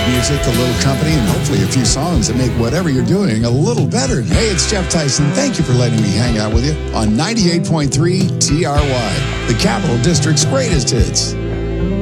music, a little company, and hopefully a few songs that make whatever you're doing a little better. Hey, it's Jeff Tyson. Thank you for letting me hang out with you on 98.3 TRY, the Capital District's greatest hits.